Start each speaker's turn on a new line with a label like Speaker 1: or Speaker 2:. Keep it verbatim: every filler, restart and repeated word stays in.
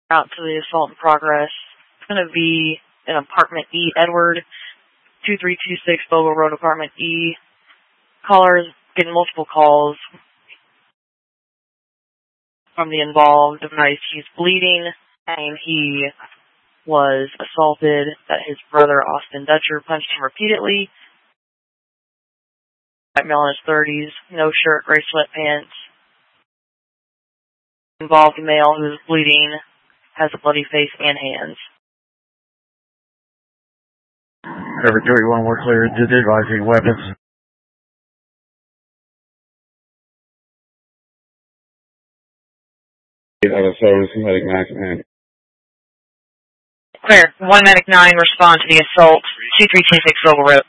Speaker 1: Out to the assault in progress. It's going to be in apartment E, Edward, two three two six Bogle Road, apartment E. Callers getting multiple calls from the involved device. He's bleeding, and he was assaulted, that his brother, Austin Dutcher, punched him repeatedly. White male in his thirties, no shirt, gray sweatpants. Involved male who is bleeding, has a bloody face and hands.
Speaker 2: Every thirty-one, we're clear. Did advising weapons. Out of service, medic nine.
Speaker 1: Clear. One medic nine, respond to the assault. two three two six Bogle Road.